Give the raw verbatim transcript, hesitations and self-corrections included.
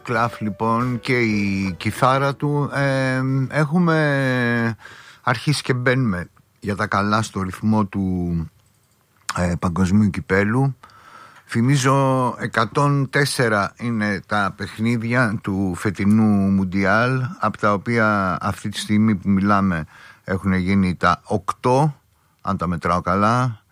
κλαφ λοιπόν και η κιθάρα του, ε, έχουμε αρχίσει και μπαίνουμε για τα καλά στο ρυθμό του ε, παγκοσμίου κυπέλου. Θυμίζω εκατόν τέσσερα είναι τα παιχνίδια του φετινού Μουντιάλ, από τα οποία αυτή τη στιγμή που μιλάμε έχουν γίνει τα οκτώ, αν τα μετράω καλά.